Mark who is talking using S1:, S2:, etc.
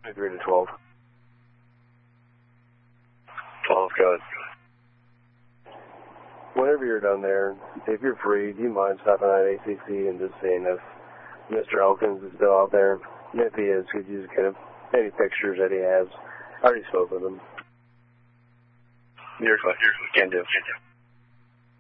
S1: 3 to 12.
S2: 12, go ahead.
S1: Whenever you're down there, if you're free, do you mind stopping at ACC and just seeing if Mr. Elkins is still out there? And if he is, could you just get him any pictures that he has? I already spoke with him.
S2: You're fine. Can do.